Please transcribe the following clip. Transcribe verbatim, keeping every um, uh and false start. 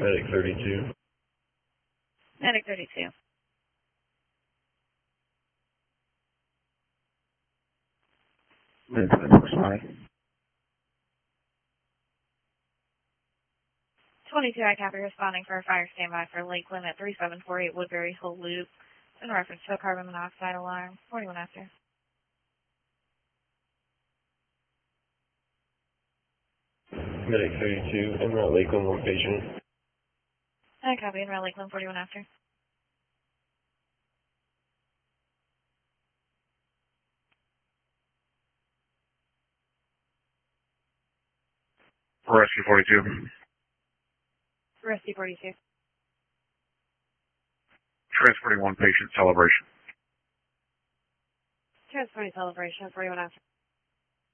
Medic thirty-two. Medic thirty-two. Medic responding. twenty-two, I copy, responding for a fire standby for Lakeland at three seven four eight Woodbury Hill Loop in reference to a carbon monoxide alarm. forty-one after. Medic thirty-two, I'm at Lakeland, one patient. I copy, in Red Lakeland, forty-one after. Rescue forty-two. Rescue forty-two. Transporting one patient, celebration. Transporting celebration, forty-one after.